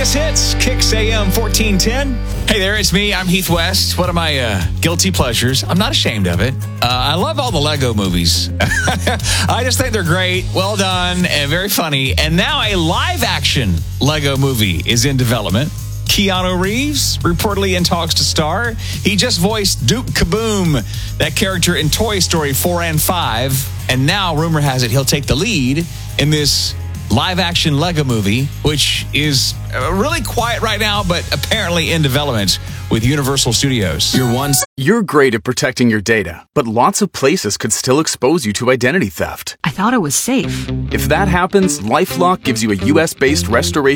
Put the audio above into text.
Greatest Hits, Kicks AM 1410. Hey there, it's me. I'm Heath West. One of my guilty pleasures. I'm not ashamed of it. I love all the Lego movies. I just think they're great, well done, and very funny. And now a live-action Lego movie is in development. Keanu Reeves, reportedly in talks to star. He just voiced Duke Kaboom, that character in Toy Story 4 and 5. And now, rumor has it, he'll take the lead in this live-action Lego movie, which is really quiet right now, but apparently in development with Universal Studios. You're great at protecting your data, but lots of places could still expose you to identity theft. I thought it was safe. If that happens, LifeLock gives you a US-based restoration